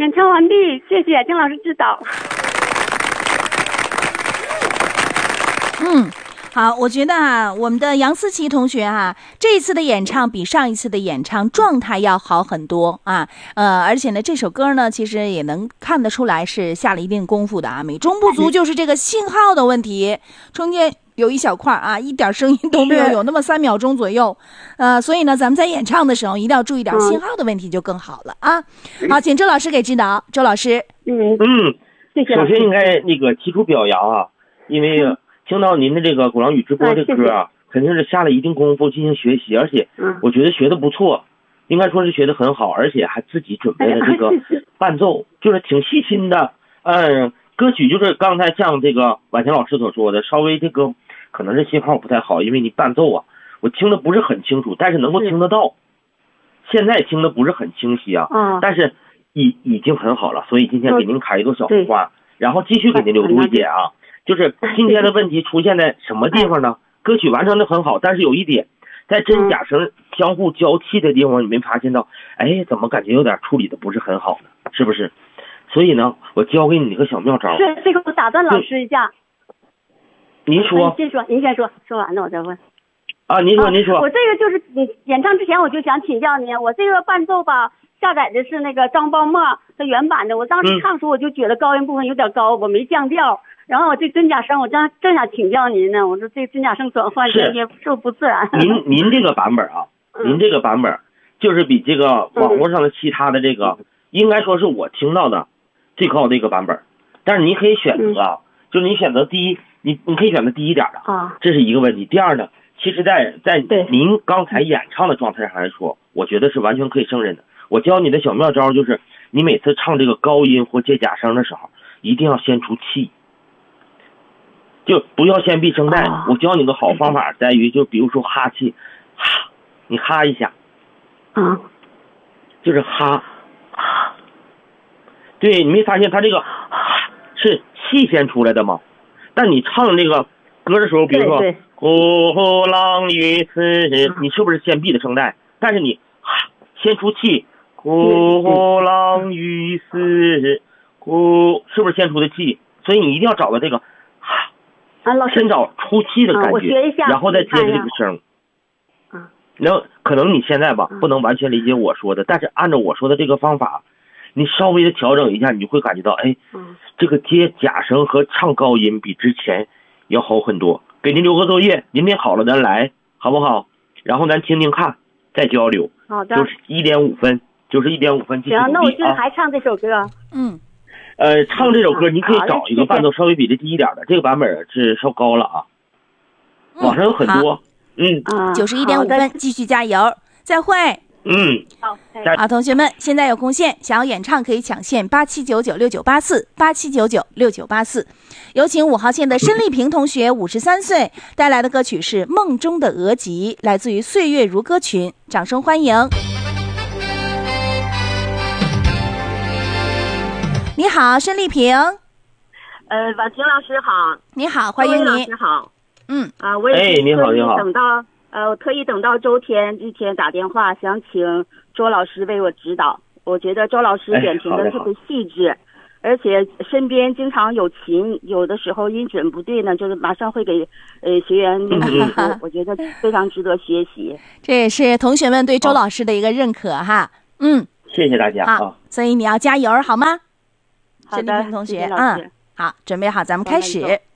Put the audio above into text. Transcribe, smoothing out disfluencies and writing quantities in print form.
演唱完毕，谢谢丁老师指导。 好，我觉得啊，我们的杨思琪同学啊，这一次的演唱比上一次的演唱状态要好很多啊。而且呢，这首歌呢，其实也能看得出来是下了一定功夫的啊。美中不足就是这个信号的问题，中间有一小块啊，一点声音都没有，有那么3秒钟左右。所以呢，咱们在演唱的时候一定要注意点信号的问题，就更好了啊。好，请周老师给指导。周老师， 谢谢。 首先应该那个提出表扬啊，因为听到您的这个鼓浪屿直播这歌啊，肯定是下了一定功夫进行学习，而且我觉得学的不错，应该说是学的很好，而且还自己准备了这个伴奏，就是挺细心的。歌曲就是刚才像这个婉晴老师所说的，稍微这个可能是信号不太好，因为你伴奏啊，我听的不是很清楚，但是能够听得到。现在听的不是很清晰啊，但是已经很好了，所以今天给您开一朵小红花，然后继续给您留一点啊。就是今天的问题出现在什么地方呢？歌曲完成的很好，但是有一点，在真假声相互交替的地方，你没发现到，怎么感觉有点处理的不是很好呢？是不是？所以呢，我教给你一个小妙招。 是这个，我打断老师一下。 您说。 您先说，说完了我再问。 您说。 我这个就是你演唱之前我就想请教您，我这个伴奏吧下载的是那个张邦默的原版的，我当时唱的时候我就觉得高音部分有点高，我没降调。然后我这真假声，我正想请教您呢。我说这真假声转换这些是不自然。 您这个版本啊，您这个版本就是比这个网络上的其他的这个，应该说是我听到的最高的一个版本。但是你可以选择啊，就是你选择第一，你可以选择低一点的啊，这是一个问题。第二呢，其实在您刚才演唱的状态上来说，我觉得是完全可以胜任的。我教你的小妙招就是，你每次唱这个高音或接假声的时候，一定要先出气。就不要先闭声带。我教你个好方法，在于就比如说哈气，哈，你哈一下，就是哈，对，你没发现他这个哈是气先出来的吗？但你唱这个歌的时候，比如说鼓浪屿四，你是不是先闭的声带？但是你哈先出气，鼓浪屿四，是不是先出的气？所以你一定要找到这个哈。先找出气的感觉，然后再接这个声。然后可能你现在吧不能完全理解我说的，但是按照我说的这个方法，你稍微的调整一下，你就会感觉到，这个接假声和唱高音比之前要好很多。给您留个作业，您练好了咱来，好不好？然后咱听听看，再交流。 好的。 就是1.5分，就是1.5分。 行，那我就还唱这首歌。 唱这首歌你可以找一个伴奏稍微比这低一点的，这个版本是稍高了啊。网上有很多。 91.5分，继续加油，再会。好，同学们，现在有空线想要演唱可以抢线87996984，87996984。有请5号线的申丽萍同学，53岁，带来的歌曲是《梦中的额吉》，来自于岁月如歌群，掌声欢迎。你好，申丽萍。 婉晴老师好。 你好，欢迎你。 老师好。我也你好，你好。 我特意等到周天这天打电话，想请周老师为我指导。我觉得周老师点评的特别细致，而且身边经常有琴，有的时候音准不对呢，就是马上会给学员我觉得非常值得学习。 这也是同学们对周老师的一个认可哈。 谢谢大家啊。所以你要加油好吗？ 好的， 同学， 谢谢老师。 好，准备好，咱们开始。